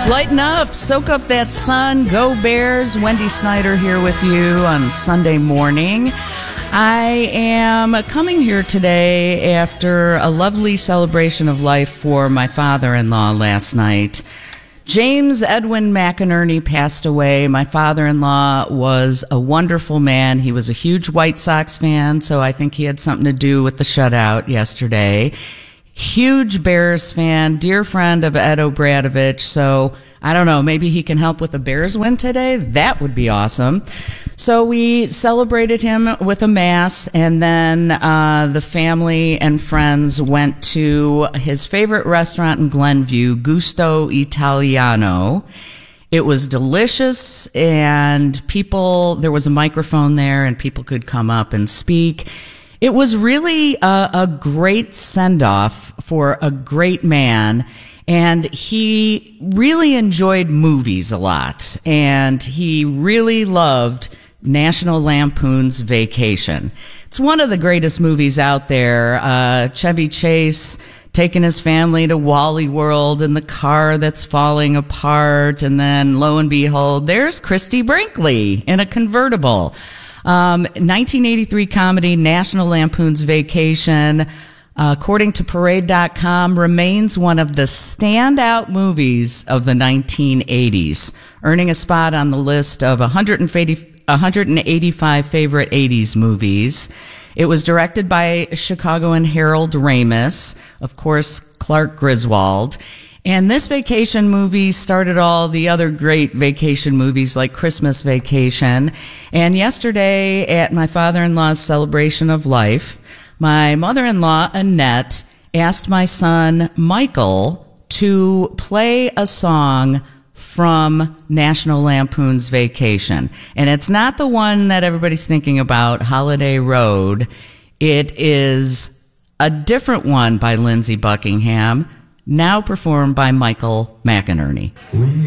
Lighten up, soak up that sun, go Bears. Wendy Snyder here with you on Sunday morning. I am coming here today after a lovely celebration of life for my father-in-law last night. James Edwin McInerney passed away. My father-in-law was a wonderful man. He was a huge White Sox fan, so I think he had something to do with the shutout yesterday. Huge Bears fan, dear friend of Ed O'Bradovich, so I don't know, maybe he can help with the Bears win today? That would be awesome. So we celebrated him with a mass, and then the family and friends went to his favorite restaurant in Glenview, Gusto Italiano. It was delicious, and there was a microphone there, and people could come up and speak. It was really a great send-off for a great man, and he really enjoyed movies a lot, and he really loved National Lampoon's Vacation. It's one of the greatest movies out there. Chevy Chase taking his family to Wally World in the car that's falling apart, and then lo and behold, there's Christy Brinkley in a convertible. 1983 comedy National Lampoon's Vacation, according to Parade.com, remains one of the standout movies of the 1980s, earning a spot on the list of 185 favorite 80s movies. It was directed by Chicagoan Harold Ramis, of course, Clark Griswold. And this vacation movie started all the other great vacation movies like Christmas Vacation. And yesterday at my father-in-law's celebration of life, my mother-in-law, Annette, asked my son, Michael, to play a song from National Lampoon's Vacation. And it's not the one that everybody's thinking about, Holiday Road. It is a different one by Lindsey Buckingham, now performed by Michael McInerney.